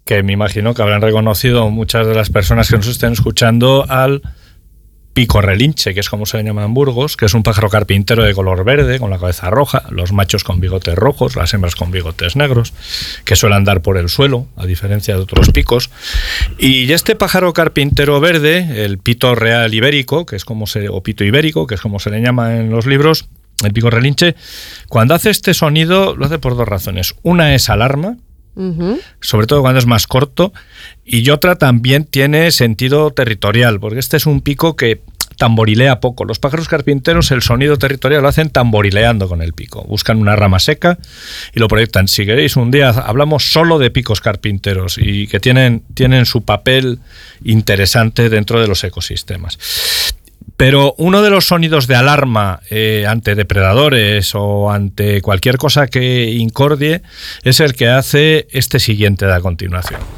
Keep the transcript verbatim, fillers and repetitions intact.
que me imagino que habrán reconocido muchas de las personas que nos estén escuchando al pico relinche, que es como se le llama en Burgos, que es un pájaro carpintero de color verde, con la cabeza roja, los machos con bigotes rojos, las hembras con bigotes negros, que suele andar por el suelo, a diferencia de otros picos. Y este pájaro carpintero verde, el pito real ibérico, que es como se, o pito ibérico, que es como se le llama en los libros, el pico relinche, cuando hace este sonido lo hace por dos razones. Una es alarma, uh-huh. sobre todo cuando es más corto, y otra también tiene sentido territorial, porque este es un pico que tamborilea poco. Los pájaros carpinteros el sonido territorial lo hacen tamborileando con el pico. Buscan una rama seca y lo proyectan. Si queréis, un día hablamos solo de picos carpinteros y que tienen, tienen su papel interesante dentro de los ecosistemas. Pero uno de los sonidos de alarma eh, ante depredadores o ante cualquier cosa que incordie es el que hace este siguiente de a continuación.